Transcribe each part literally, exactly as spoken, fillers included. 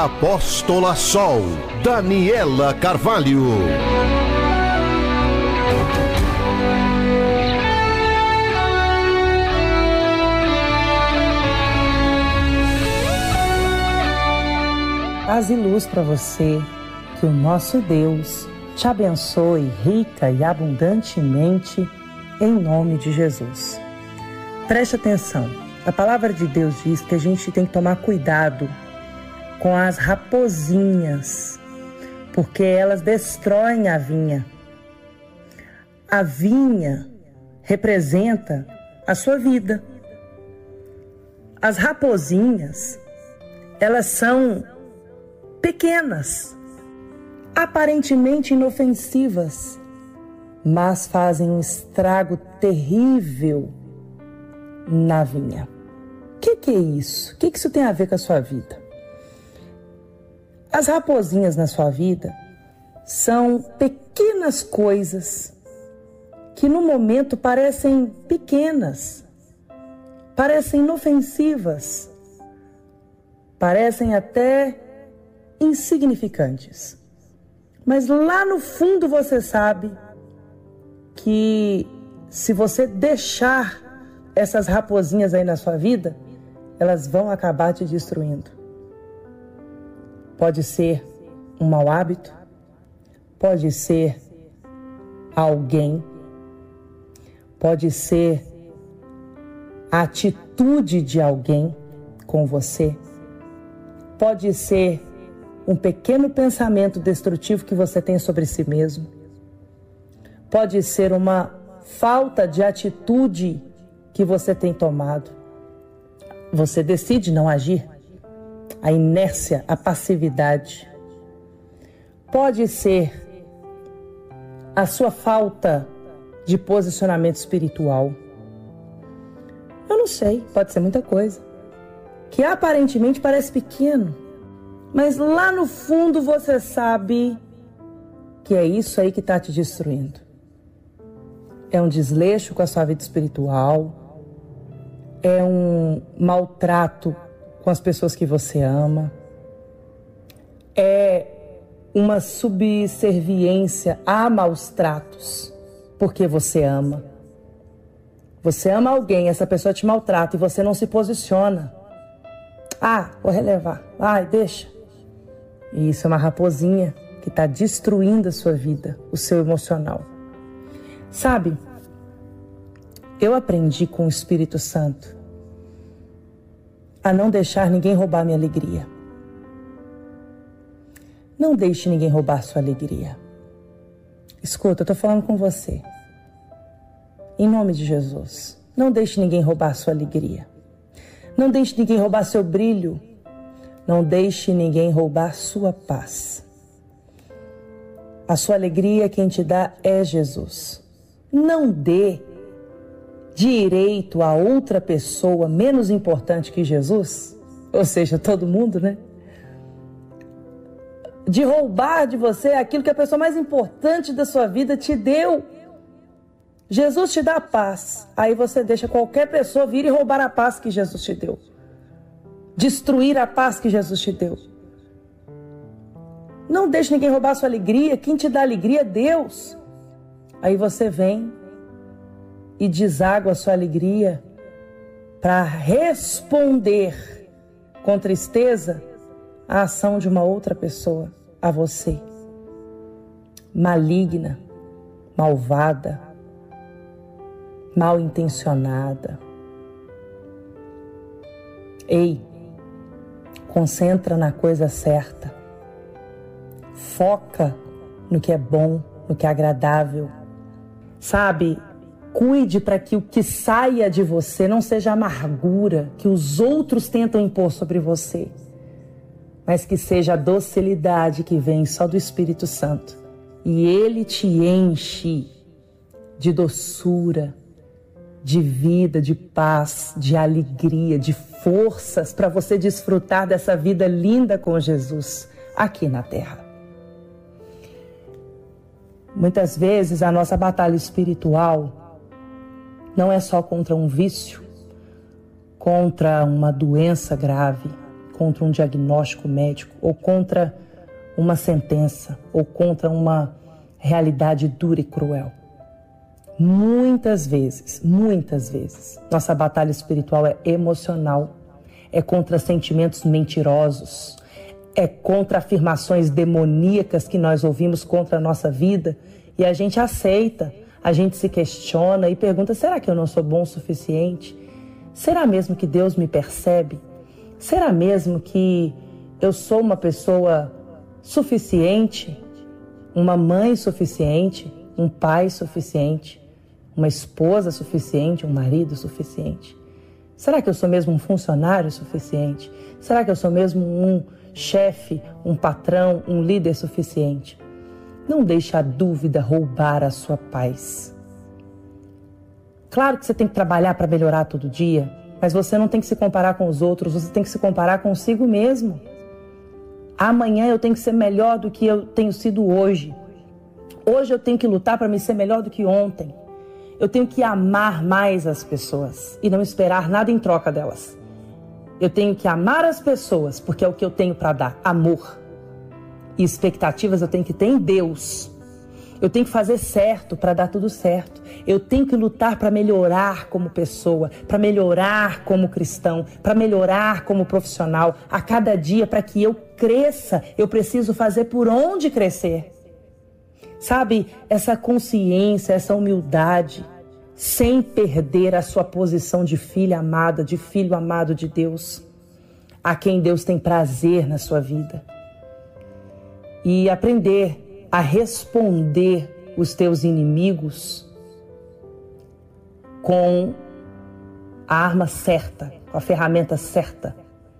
Apóstola Sol, Daniela Carvalho. Paz e luz para você, que o nosso Deus te abençoe rica e abundantemente, em nome de Jesus. Preste atenção, a palavra de Deus diz que a gente tem que tomar cuidado com as raposinhas, porque elas destroem a vinha. A vinha representa a sua vida. As raposinhas, elas são pequenas, aparentemente inofensivas, mas fazem um estrago terrível na vinha. O que, que é isso? O que, que isso tem a ver com a sua vida? As raposinhas na sua vida são pequenas coisas que no momento parecem pequenas, parecem inofensivas, parecem até insignificantes. Mas lá no fundo você sabe que se você deixar essas raposinhas aí na sua vida, elas vão acabar te destruindo. Pode ser um mau hábito, pode ser alguém, pode ser a atitude de alguém com você, pode ser um pequeno pensamento destrutivo que você tem sobre si mesmo. Pode ser uma falta de atitude que você tem tomado. Você decide não agir. A inércia, a passividade. Pode ser a sua falta de posicionamento espiritual. Eu não sei, pode ser muita coisa. Que aparentemente parece pequeno, mas lá no fundo você sabe que é isso aí que está te destruindo. É um desleixo com a sua vida espiritual, é um maltrato com as pessoas que você ama, é uma subserviência a maus tratos, porque você ama. Você ama alguém, essa pessoa te maltrata e você não se posiciona. Ah, vou relevar. Ai, deixa. E isso é uma raposinha que está destruindo a sua vida, o seu emocional. Sabe, eu aprendi com o Espírito Santo a não deixar ninguém roubar minha alegria. Não deixe ninguém roubar sua alegria. Escuta, eu estou falando com você. Em nome de Jesus, não deixe ninguém roubar sua alegria. Não deixe ninguém roubar seu brilho. Não deixe ninguém roubar sua paz. A sua alegria quem te dá é Jesus. Não dê direito a outra pessoa menos importante que Jesus, ou seja, todo mundo, né? De roubar de você aquilo que a pessoa mais importante da sua vida te deu. Jesus te dá a paz. Aí você deixa qualquer pessoa vir e roubar a paz que Jesus te deu. Destruir a paz que Jesus te deu. Não deixe ninguém roubar a sua alegria. Quem te dá alegria é Deus. Aí você vem e deságua a sua alegria para responder com tristeza à ação de uma outra pessoa, a você. Maligna, malvada, mal intencionada. Ei, concentra na coisa certa. Foca no que é bom, no que é agradável. Sabe, cuide para que o que saia de você não seja amargura que os outros tentam impor sobre você, mas que seja a docilidade que vem só do Espírito Santo. E Ele te enche de doçura, de vida, de paz, de alegria, de forças para você desfrutar dessa vida linda com Jesus aqui na Terra. Muitas vezes a nossa batalha espiritual não é só contra um vício, contra uma doença grave, contra um diagnóstico médico, ou contra uma sentença, ou contra uma realidade dura e cruel. Muitas vezes, muitas vezes, nossa batalha espiritual é emocional, é contra sentimentos mentirosos, é contra afirmações demoníacas que nós ouvimos contra a nossa vida, e a gente aceita, a gente se questiona e pergunta: será que eu não sou bom o suficiente? Será mesmo que Deus me percebe? Será mesmo que eu sou uma pessoa suficiente? Uma mãe suficiente? Um pai suficiente? Uma esposa suficiente? Um marido suficiente? Será que eu sou mesmo um funcionário suficiente? Será que eu sou mesmo um chefe, um patrão, um líder suficiente? Não deixe a dúvida roubar a sua paz. Claro que você tem que trabalhar para melhorar todo dia, mas você não tem que se comparar com os outros, você tem que se comparar consigo mesmo. Amanhã eu tenho que ser melhor do que eu tenho sido hoje. Hoje eu tenho que lutar para me ser melhor do que ontem. Eu tenho que amar mais as pessoas e não esperar nada em troca delas. Eu tenho que amar as pessoas porque é o que eu tenho para dar, amor. E expectativas eu tenho que ter em Deus. Eu tenho que fazer certo para dar tudo certo. Eu tenho que lutar para melhorar como pessoa, para melhorar como cristão, para melhorar como profissional. A cada dia, para que eu cresça, eu preciso fazer por onde crescer. Sabe, essa consciência, essa humildade, sem perder a sua posição de filha amada, de filho amado de Deus, a quem Deus tem prazer na sua vida. E aprender a responder os teus inimigos com a arma certa, com a ferramenta certa.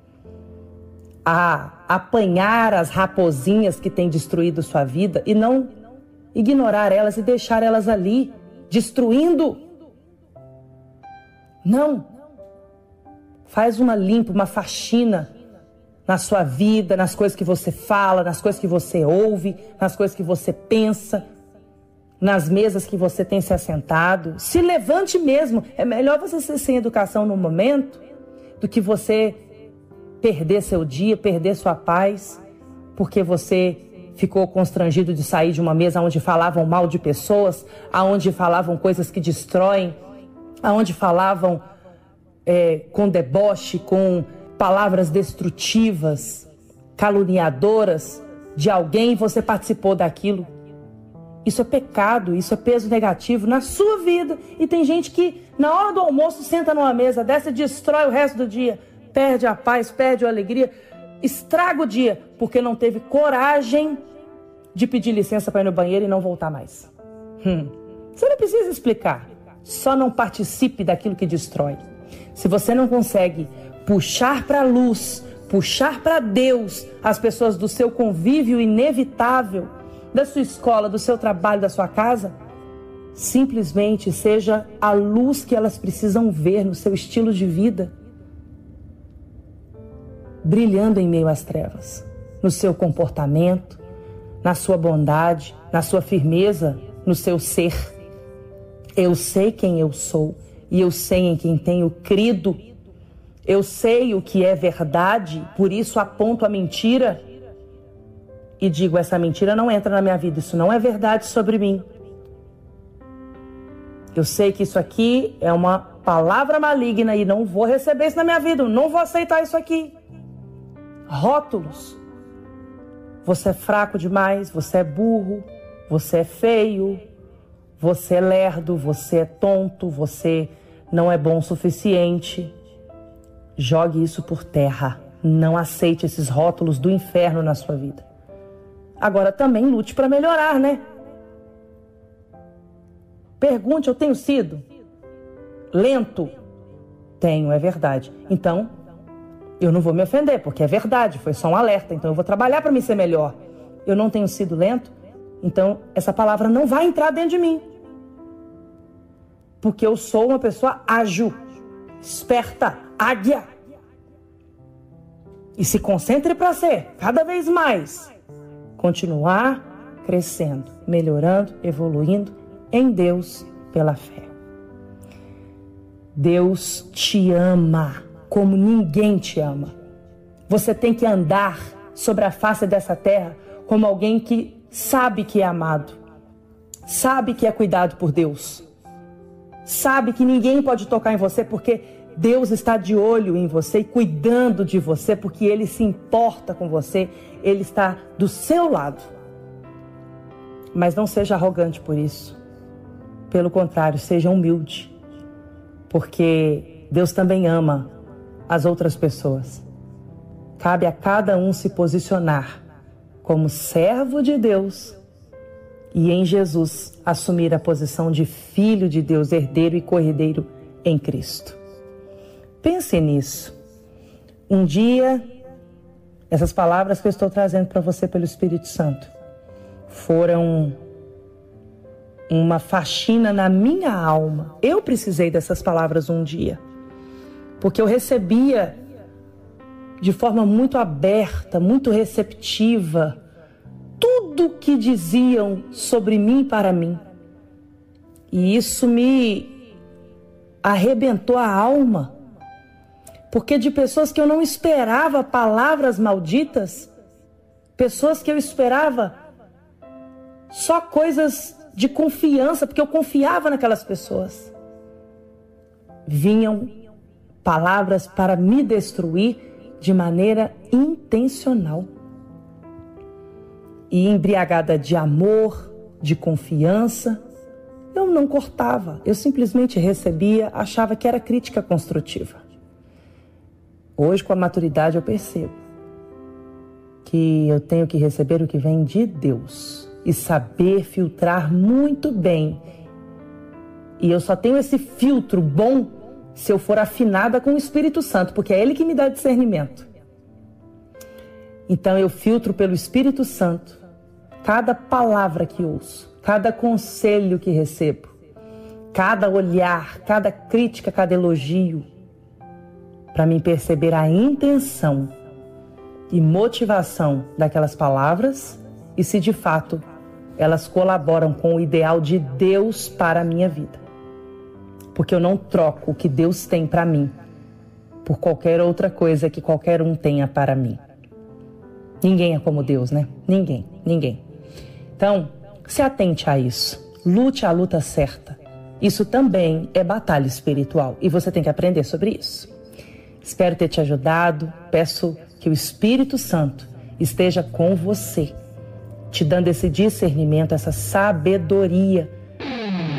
A apanhar as raposinhas que têm destruído sua vida e não ignorar elas e deixar elas ali, destruindo. Não. Faz uma limpa, uma faxina na sua vida, nas coisas que você fala, nas coisas que você ouve, nas coisas que você pensa, nas mesas que você tem se assentado. Se levante mesmo. É melhor você ser sem educação no momento do que você perder seu dia, perder sua paz, porque você ficou constrangido de sair de uma mesa onde falavam mal de pessoas, onde falavam coisas que destroem, onde falavam é, com deboche, com palavras destrutivas, caluniadoras de alguém, e você participou daquilo. Isso é pecado, isso é peso negativo na sua vida. E tem gente que na hora do almoço senta numa mesa dessa e destrói o resto do dia, perde a paz, perde a alegria, estraga o dia, porque não teve coragem de pedir licença para ir no banheiro e não voltar mais. Hum. Você não precisa explicar, só não participe daquilo que destrói. Se você não consegue puxar para a luz, puxar para Deus as pessoas do seu convívio inevitável, da sua escola, do seu trabalho, da sua casa, simplesmente seja a luz que elas precisam ver no seu estilo de vida, brilhando em meio às trevas, no seu comportamento, na sua bondade, na sua firmeza, no seu ser. Eu sei quem eu sou e eu sei em quem tenho crido. Eu sei o que é verdade, por isso aponto a mentira e digo: essa mentira não entra na minha vida, isso não é verdade sobre mim. Eu sei que isso aqui é uma palavra maligna e não vou receber isso na minha vida, não vou aceitar isso aqui. Rótulos. Você é fraco demais, você é burro, você é feio, você é lerdo, você é tonto, você não é bom o suficiente. Jogue isso por terra. Não aceite esses rótulos do inferno na sua vida. Agora também lute para melhorar, né? Pergunte: eu tenho sido lento? Tenho, é verdade. Então, eu não vou me ofender, porque é verdade, foi só um alerta. Então eu vou trabalhar para me ser melhor. Eu não tenho sido lento, então essa palavra não vai entrar dentro de mim. Porque eu sou uma pessoa ágil, esperta, águia. E se concentre para ser cada vez mais. Continuar crescendo, melhorando, evoluindo em Deus pela fé. Deus te ama como ninguém te ama. Você tem que andar sobre a face dessa terra como alguém que sabe que é amado, sabe que é cuidado por Deus, sabe que ninguém pode tocar em você porque Deus está de olho em você e cuidando de você, porque Ele se importa com você, Ele está do seu lado. Mas não seja arrogante por isso. Pelo contrário, seja humilde, porque Deus também ama as outras pessoas. Cabe a cada um se posicionar como servo de Deus e em Jesus assumir a posição de filho de Deus, herdeiro e cordeiro em Cristo. Pense nisso. Um dia, essas palavras que eu estou trazendo para você pelo Espírito Santo foram uma faxina na minha alma. Eu precisei dessas palavras um dia, porque eu recebia de forma muito aberta, muito receptiva, tudo que diziam sobre mim e para mim. E isso me arrebentou a alma, porque de pessoas que eu não esperava palavras malditas, pessoas que eu esperava só coisas de confiança, porque eu confiava naquelas pessoas, vinham palavras para me destruir de maneira intencional. E embriagada de amor, de confiança, eu não cortava, eu simplesmente recebia, achava que era crítica construtiva. Hoje, com a maturidade, eu percebo que eu tenho que receber o que vem de Deus e saber filtrar muito bem. E eu só tenho esse filtro bom se eu for afinada com o Espírito Santo, porque é Ele que me dá discernimento. Então eu filtro pelo Espírito Santo cada palavra que ouço, cada conselho que recebo, cada olhar, cada crítica, cada elogio, para mim perceber a intenção e motivação daquelas palavras e se de fato elas colaboram com o ideal de Deus para a minha vida. Porque eu não troco o que Deus tem para mim por qualquer outra coisa que qualquer um tenha para mim. Ninguém é como Deus, né? Ninguém, ninguém. Então, se atente a isso. Lute a luta certa. Isso também é batalha espiritual e você tem que aprender sobre isso. Espero ter te ajudado. Peço que o Espírito Santo esteja com você, te dando esse discernimento, essa sabedoria